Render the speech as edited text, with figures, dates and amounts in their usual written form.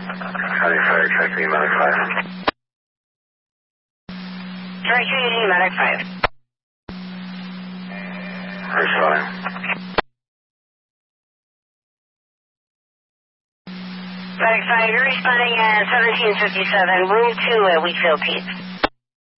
County Fire, checking Medic 5. Director using Medic 5. Responding. Medic 5, you're responding at 1757, room 2 at Wheatfield Peak.